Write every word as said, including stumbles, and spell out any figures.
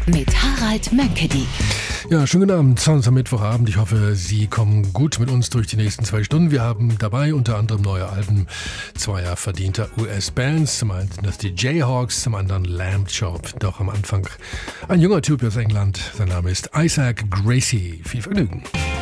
mit Harald Mönkedi. Ja, schönen guten Abend, Sounds am Mittwochabend. Ich hoffe, Sie kommen gut mit uns durch die nächsten zwei Stunden. Wir haben dabei unter anderem neue Alben zweier verdienter U S-Bands. Zum einen das die Jayhawks, zum anderen Lamb Chop. Doch am Anfang ein junger Typ aus England. Sein Name ist Isaac Gracie. Viel Vergnügen.